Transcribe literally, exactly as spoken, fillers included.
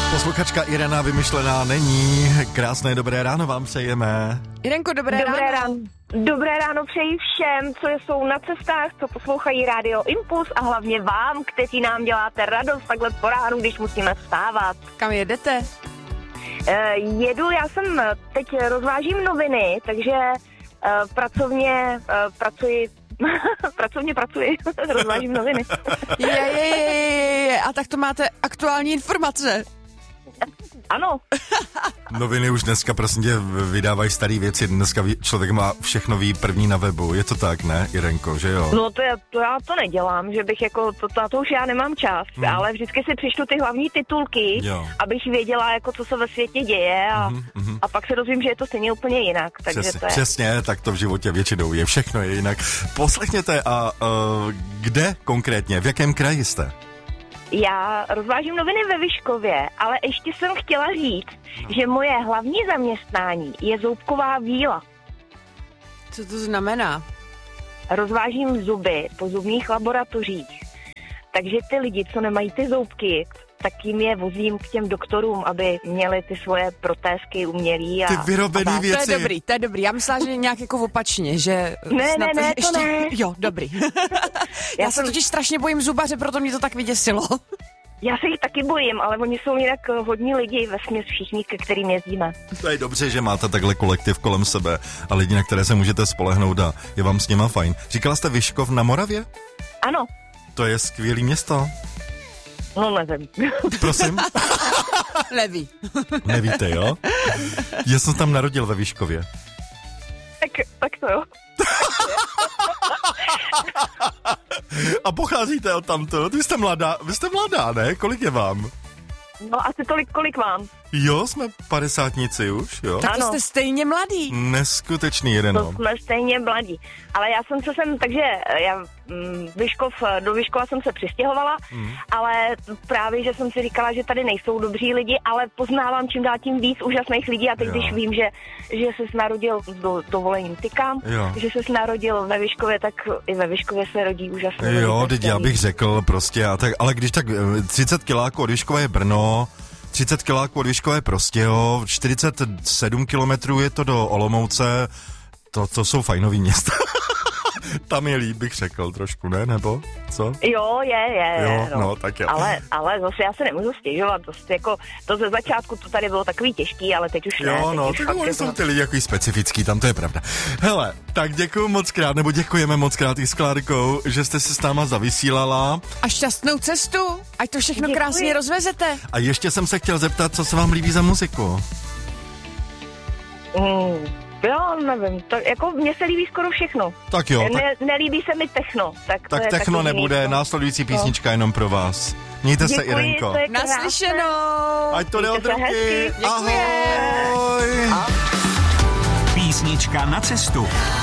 Posluchačka Irena vymyšlená není. Krásné dobré ráno vám přejeme. Irenko, dobré, dobré ráno. ráno. Dobré ráno přeji všem, co jsou na cestách, co poslouchají Radio Impuls a hlavně vám, kteří nám děláte radost takhle po ránu, když musíme vstávat. Kam jedete? Uh, jedu, já jsem teď rozvážím noviny, takže uh, pracovně uh, pracuji pracovně pracuji, rozvážím noviny. Je, je, je, je, a tak to máte aktuální informace. Ano. Noviny už dneska, prosím tě, vydávají staré věci. Dneska člověk má všechno ví první na webu. Je to tak, ne, Irenko, že jo? No to, je, to já to nedělám, že bych jako, to, to, to už já nemám čas, mm. ale vždycky si přečtu ty hlavní titulky, jo. abych věděla, jako co se ve světě děje a, mm, mm. a pak se dozvím, že je to stejně úplně jinak. Takže přesně, to je... přesně, tak to v životě většinou je. Všechno je jinak. Poslechněte, a uh, kde konkrétně, v jakém kraji jste? Já rozvážím noviny ve Vyškově, ale ještě jsem chtěla říct, no. že moje hlavní zaměstnání je zoubková víla. Co to znamená? Rozvážím zuby po zubních laboratořích. Takže ty lidi, co nemají ty zoubky, tak jim je vozím k těm doktorům, aby měli ty svoje protézky umělý. A, ty vyrobený a věci. To je dobrý, to je dobrý. Já myslela, že nějak jako opačně, že... Ne, ne, ne, ještě... to ne. Jo, dobrý. Já, Já se jsem... totiž strašně bojím zubaře, proto mě to tak vyděsilo. Já se jich taky bojím, ale oni jsou jinak hodní lidi, vesměs všichni, ke kterým jezdíme. To je dobře, že máte takhle kolektiv kolem sebe a lidi, na které se můžete spolehnout a je vám s nima fajn. Říkala jste Vyškov na Moravě? Ano. To je skvělý město. No nevím. Prosím? Neví. Nevíte, jo? Já jsem tam narodil ve Vyškově. Tak, tak to jo. A pocházíte od tamto? Vy jste mladá, vy jste mladá, ne? Kolik je vám? No asi tolik, kolik mám. Jo, jsme padesátníci už, jo? Tak to jste stejně mladý. Neskutečný jeden. To jsme stejně mladí. Ale já jsem se sem, takže já mm, Vyškov, do Vyškova jsem se přistěhovala, mm. ale právě, že jsem si říkala, že tady nejsou dobří lidi, ale poznávám čím dál tím víc úžasných lidí a teď, jo. když vím, že, že se narodil do, dovolením tykám, jo. že se narodil ve Vyškově, tak i ve Vyškově se rodí úžasný lidi. Jo, teď já bych řekl prostě, a tak, ale když tak třicet kiláků od Vyškova je Brno, třicet kiláků od Vyškova je Prostějov, čtyřicet sedm kilometrů je to do Olomouce, to, to jsou fajnový města. Tam je líp, bych řekl trošku, ne? Nebo co? Jo, je, je, jo, je. No. no, tak jo. Ale, ale zase já se nemůžu stěžovat, to, jako, to ze začátku to tady bylo takový těžký, ale teď už jo, ne. Jo, no, tak oni jsou ty lidi takový specifický, tam to je pravda. Hele, tak děkuju moc krát, nebo děkujeme moc krát i s Klárkou, že jste se s náma zavysílala. A šťastnou cestu, ať to všechno Děkuji. krásně rozvezete. A ještě jsem se chtěl zeptat, co se vám líbí za muziku? Mm. Jo, nevím, to, jako mně se líbí skoro všechno. Tak jo. Ne, tak... Nelíbí se mi techno. Tak, tak to techno nebude, něco. Následující písnička no. jenom pro vás. Mějte Děkuji, se, Irenko. Naslyšenou. Ať to jde od ruky. Ahoj. Ahoj. Písnička na cestu.